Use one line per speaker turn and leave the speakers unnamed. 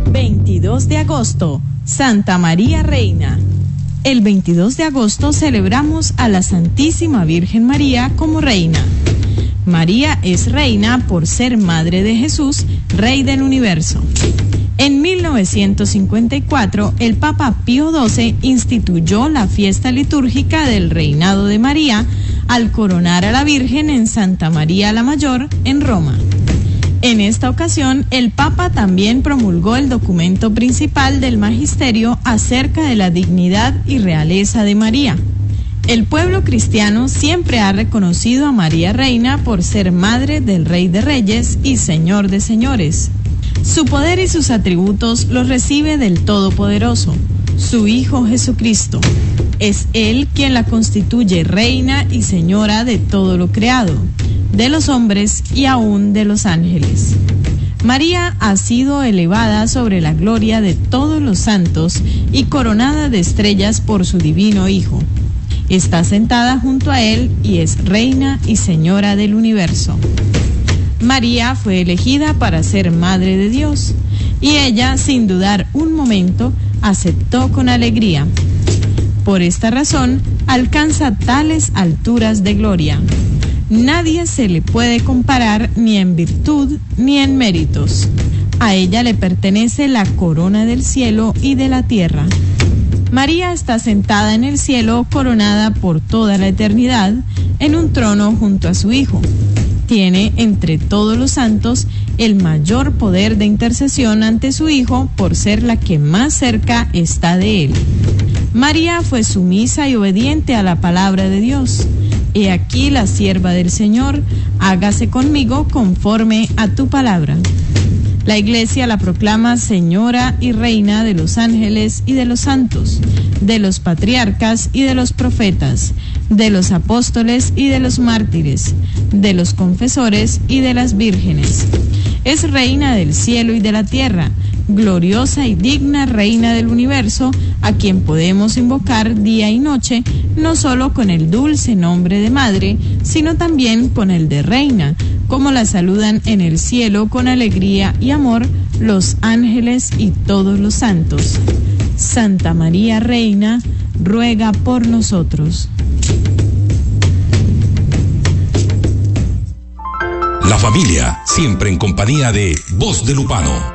22 de agosto, Santa María Reina. El 22 de agosto celebramos a la Santísima Virgen María como reina. María es reina por ser madre de Jesús, Rey del universo. En 1954, el Papa Pío XII instituyó la fiesta litúrgica del Reinado de María al coronar a la Virgen en Santa María la Mayor, en Roma. En esta ocasión, el Papa también promulgó el documento principal del Magisterio acerca de la dignidad y realeza de María. El pueblo cristiano siempre ha reconocido a María Reina por ser madre del Rey de Reyes y Señor de Señores. Su poder y sus atributos los recibe del Todopoderoso, su Hijo Jesucristo. Es Él quien la constituye reina y señora de todo lo creado, de los hombres y aún de los ángeles. María ha sido elevada sobre la gloria de todos los santos y coronada de estrellas por su divino Hijo. Está sentada junto a Él y es reina y señora del universo. María fue elegida para ser Madre de Dios, y ella, sin dudar un momento, aceptó con alegría. Por esta razón, alcanza tales alturas de gloria. Nadie se le puede comparar ni en virtud ni en méritos. A ella le pertenece la corona del cielo y de la tierra. María está sentada en el cielo, coronada por toda la eternidad, en un trono junto a su Hijo. Tiene entre todos los santos el mayor poder de intercesión ante su Hijo por ser la que más cerca está de Él. María fue sumisa y obediente a la palabra de Dios. He aquí la sierva del Señor, hágase conmigo conforme a tu palabra. La Iglesia la proclama Señora y Reina de los ángeles y de los santos, de los patriarcas y de los profetas, de los apóstoles y de los mártires, de los confesores y de las vírgenes. Es reina del cielo y de la tierra, gloriosa y digna reina del universo, a quien podemos invocar día y noche, no solo con el dulce nombre de madre, sino también con el de reina, como la saludan en el cielo con alegría y amor los ángeles y todos los santos. Santa María Reina, ruega por nosotros.
La familia, siempre en compañía de Voz de Lupano.